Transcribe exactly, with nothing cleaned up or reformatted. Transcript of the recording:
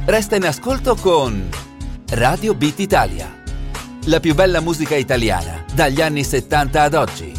Resta in ascolto con Radio Beat Italia. La più bella musica italiana dagli anni settanta ad oggi.